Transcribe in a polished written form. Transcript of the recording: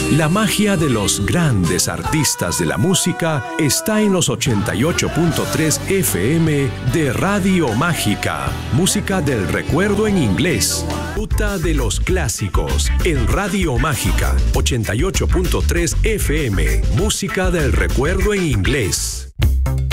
La magia de los grandes artistas de la música está en los 88.3 FM de Radio Mágica. Música del recuerdo en inglés. Ruta de los clásicos en Radio Mágica. 88.3 FM. Música del recuerdo en inglés.